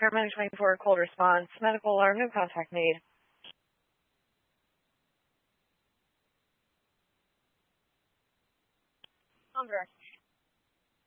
Paramedic 24, cold response, medical alarm, no contact made. On direct.